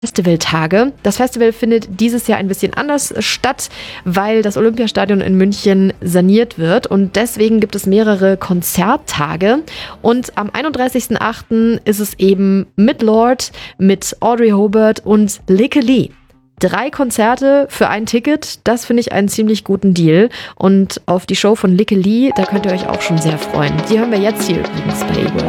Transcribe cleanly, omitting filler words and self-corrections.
Festivaltage. Das Festival findet dieses Jahr ein bisschen anders statt, weil das Olympiastadion in München saniert wird und deswegen gibt es mehrere Konzerttage und am 31.08. ist es eben mit Lorde, mit Audrey Hobart und Lykke Li. 3 Konzerte für ein Ticket, das finde ich einen ziemlich guten Deal. Und auf die Show von Lykke Li, da könnt ihr euch auch schon sehr freuen. Die hören wir jetzt hier übrigens bei Eworld.